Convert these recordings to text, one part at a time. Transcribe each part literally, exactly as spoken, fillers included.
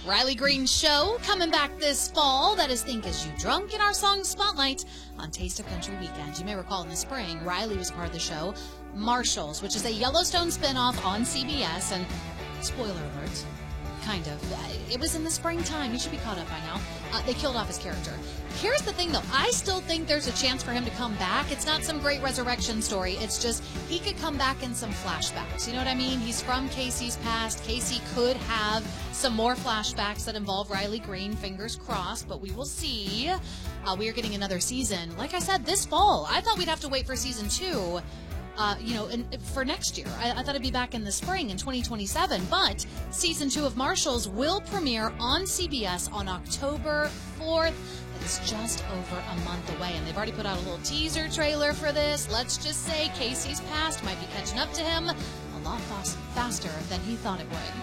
Riley Green's show coming back this fall. That is Think As You Drunk in our song Spotlight on Taste of Country Weekend. You may recall in the spring, Riley was part of the show Marshalls, which is a Yellowstone spinoff on C B S. And spoiler alert, kind of. It was in the springtime. You should be caught up by now. Uh, they killed off his character. Here's the thing, though. I still think there's a chance for him to come back. It's not some great resurrection story. It's just he could come back in some flashbacks. You know what I mean? He's from Casey's past. Casey could have some more flashbacks that involve Riley Green. Fingers crossed, but we will see. Uh, we are getting another season. Like I said, this fall. I thought we'd have to wait for season two. Uh, you know, and for next year. I, I thought it'd be back in the spring in twenty twenty-seven, but season two of Marshalls will premiere on C B S on October fourth. That is just over a month away, and they've already put out a little teaser trailer for this. Let's just say Casey's past might be catching up to him a lot fast, faster than he thought it would.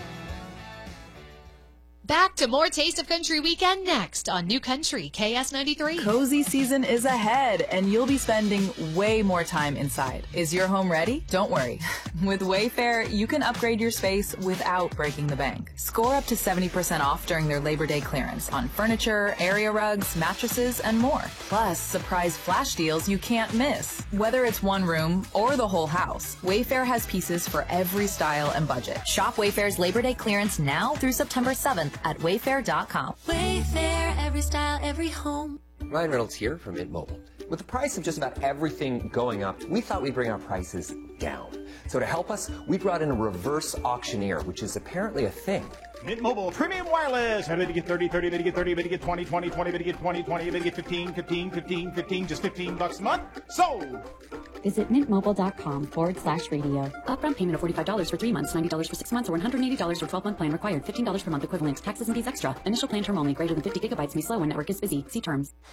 Back to more Taste of Country Weekend next on New Country K S ninety-three. Cozy season is ahead, and you'll be spending way more time inside. Is your home ready? Don't worry. With Wayfair, you can upgrade your space without breaking the bank. Score up to seventy percent off during their Labor Day clearance on furniture, area rugs, mattresses, and more. Plus, surprise flash deals you can't miss. Whether it's one room or the whole house, Wayfair has pieces for every style and budget. Shop Wayfair's Labor Day clearance now through September seventh at wayfair dot com. Wayfair, every style, every home. Ryan Reynolds here from Mint Mobile. With the price of just about everything going up, we thought we'd bring our prices down. So to help us, we brought in a reverse auctioneer, which is apparently a thing. Mint Mobile Premium Wireless. How did you get thirty, thirty, did you get thirty, did you get twenty, twenty, twenty, did you get twenty, twenty, did you get fifteen, fifteen, fifteen, fifteen, just fifteen bucks a month? Sold! Visit mintmobile.com forward slash radio. Upfront payment of forty-five dollars for three months, ninety dollars for six months, or one hundred eighty dollars for twelve-month plan required. fifteen dollars per month equivalent. Taxes and fees extra. Initial plan term only. Greater than fifty gigabytes may slow when network is busy. See terms.